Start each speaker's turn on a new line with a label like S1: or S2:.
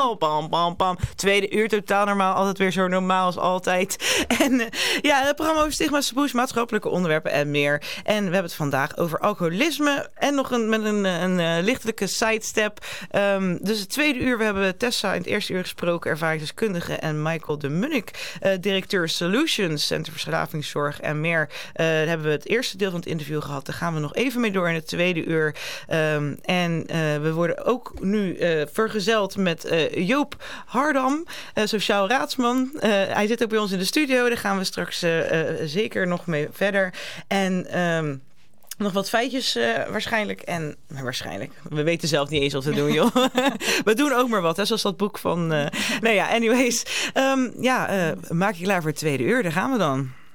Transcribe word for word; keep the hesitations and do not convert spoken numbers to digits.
S1: normaal. Bam, bam, bam. Tweede uur totaal normaal. Altijd weer zo normaal als altijd. En uh, ja, het programma over stigma, taboes, maatschappelijke onderwerpen en meer. En we hebben het vandaag over alcoholisme. En nog een, met een, een, een lichtelijke sidestep. Um, dus het tweede uur, we hebben Tessa in het eerste uur gesproken, ervaringsdeskundige. En Michael de Munnik, uh, directeur Solutions, Centrum Verslavingszorg en meer. Uh, daar hebben we het eerste deel van het interview gehad. Daar gaan we nog even mee door in het tweede uur. Um, en uh, we worden ook nu uh, vergezeld met uh, Joop Hardam, uh, sociaal raadsman. Uh, hij zit ook bij ons in de studio. Daar gaan we straks uh, uh, zeker nog mee verder. En um, nog wat feitjes uh, waarschijnlijk. En maar waarschijnlijk. We weten zelf niet eens wat we doen, joh. We doen ook maar wat, hè, zoals dat boek van... Uh, nou ja, anyways. Um, ja, uh, maak je klaar voor het tweede uur. Daar gaan we dan.